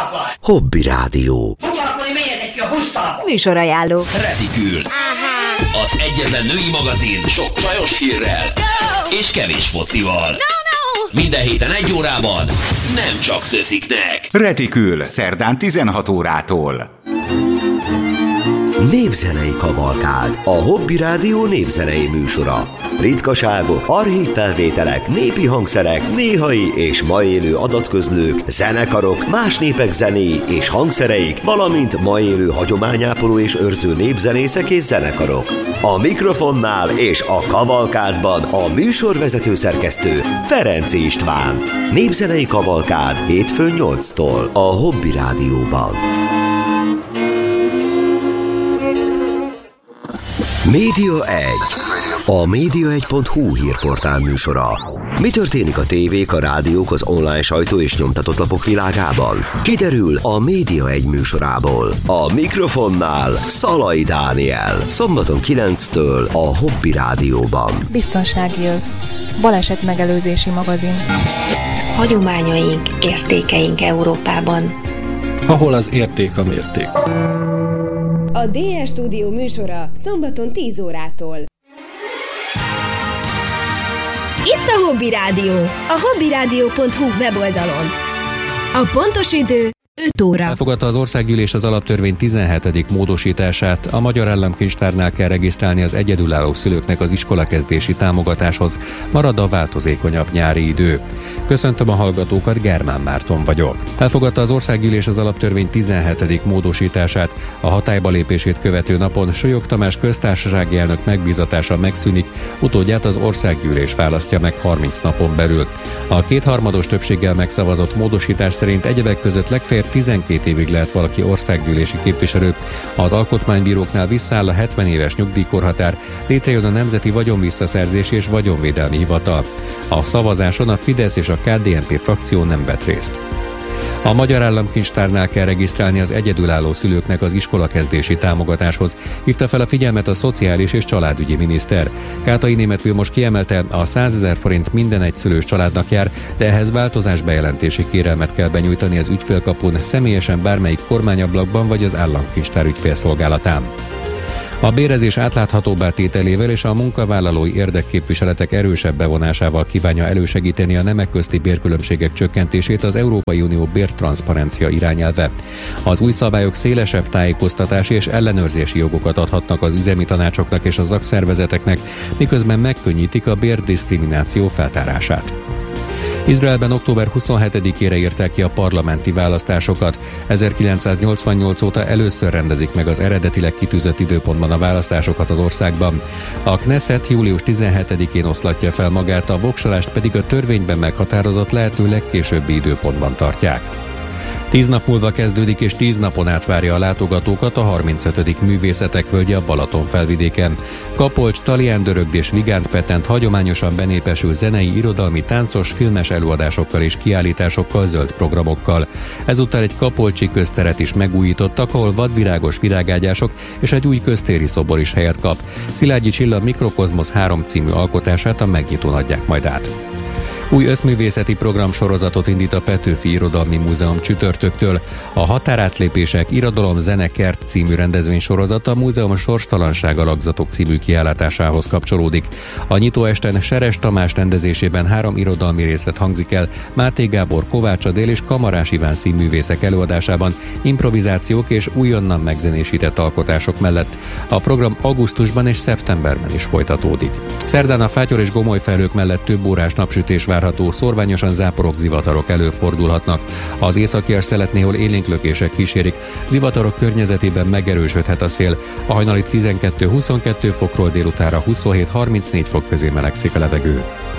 Hobby Rádió. Foglalkozni, menjetek ki a busztába! Műsorajánló. Retikül. Az egyetlen női magazin sok csajos hírrel és kevés focival. Minden héten 1 órában nem csak szösziknek. Retikül, szerdán 16 órától. Népzenei kavalkád, a Hobby Rádió népzenei műsora. Ritkaságok, archív felvételek, népi hangszerek, néhai és ma élő adatközlők, zenekarok, más népek zenéi és hangszereik, valamint ma élő hagyományápoló és őrző népzenészek és zenekarok. A mikrofonnál és a kavalkádban a műsorvezető szerkesztő Ferenc István. Népzenei kavalkád hétfőn 8-tól a Hobby Rádióban. Média 1. A média1.hu hírportál műsora. Mi történik a tévék, a rádiók, az online sajtó és nyomtatott lapok világában? Kiderül a Média 1 műsorából. A mikrofonnál Szalai Dániel. Szombaton 9-től a Hobby Rádióban. Biztonsági öv. Baleset megelőzési magazin. Hagyományaink, értékeink Európában. Ahol az érték a mérték. A DS Stúdió műsora szombaton 10 órától. Itt a Hobby Rádió, a hobbyradio.hu weboldalon. A pontos idő 5 óra. Elfogadta az Országgyűlés az alaptörvény 17. módosítását. A Magyar Államkincstárnál kell regisztrálni az egyedülálló szülőknek az iskolakezdési támogatáshoz. Marad a változékonyabb nyári idő. Köszöntöm a hallgatókat, Germán Márton vagyok. Elfogadta az Országgyűlés az alaptörvény 17. módosítását. A hatályba lépését követő napon Solyog Tamás köztársasági elnök megbízatása megszűnik, utódját az Országgyűlés választja meg 30 napon belül. A kétharmados többséggel megszavazott módosítás szerint egyebek között legfeljebb 12 évig lehet valaki országgyűlési képviselő. Az alkotmánybíróknál visszáll a 70 éves nyugdíjkorhatár, létrejön a Nemzeti Vagyonvisszaszerzési és Vagyonvédelmi Hivatal. A szavazáson a Fidesz és a KDNP frakció nem vett részt. A Magyar Államkincstárnál kell regisztrálni az egyedülálló szülőknek az iskolakezdési támogatáshoz. Hívta fel a figyelmet a Szociális és Családügyi miniszter. Kátai Németh Vilmos kiemelte, a 100 000 forint minden egyszülős családnak jár, de ehhez változásbejelentési kérelmet kell benyújtani az ügyfélkapun, személyesen bármelyik kormányablakban vagy az államkincstár ügyfélszolgálatán. A bérezés átláthatóbbá tételével és a munkavállalói érdekképviseletek erősebb bevonásával kívánja elősegíteni a nemek közti bérkülönbségek csökkentését az Európai Unió bértranszparencia irányelve. Az új szabályok szélesebb tájékoztatási és ellenőrzési jogokat adhatnak az üzemi tanácsoknak és a szakszervezeteknek, miközben megkönnyítik a bérdiszkrimináció feltárását. Izraelben október 27-ére írták ki a parlamenti választásokat. 1988 óta először rendezik meg az eredetileg kitűzött időpontban a választásokat az országban. A Knesset július 17-én oszlatja fel magát, a voksolást pedig a törvényben meghatározott lehető legkésőbbi időpontban tartják. 10 nap múlva kezdődik és 10 napon át várja a látogatókat a 35. Művészetek Völgye a Balatonfelvidéken. Kapolcs, Talián Dörögd és Vigánt Petent hagyományosan benépesül zenei, irodalmi, táncos, filmes előadásokkal és kiállításokkal, zöld programokkal. Ezúttal egy kapolcsi közteret is megújítottak, ahol vadvirágos virágágyások és egy új köztéri szobor is helyet kap. Szilágyi Csilla Mikrokozmosz 3 című alkotását a megnyitón adják majd át. Új összművészeti programsorozatot indít a Petőfi Irodalmi Múzeum csütörtöktől. A Határátlépések Irodalom Zene Kert című rendezvénysorozat a múzeum Sorstalanság alakzatok című kiállításához kapcsolódik. A nyitóesten Seres Tamás rendezésében 3 irodalmi részlet hangzik el, Máté Gábor, Kovács Adél és Kamarás Iván színművészek előadásában, improvizációk és újonnan megzenésített alkotások mellett. A program augusztusban és szeptemberben is folytatódik. Szerdán a fátyor és gomoly felhők mellett több órás napsütés várható, szorványosan záporok, zivatarok előfordulhatnak. Az északi szelet néhol élénklökések kísérik, zivatarok környezetében megerősödhet a szél. A hajnali 12-22 fokról délutánra 27-34 fok közé melegszik a levegő.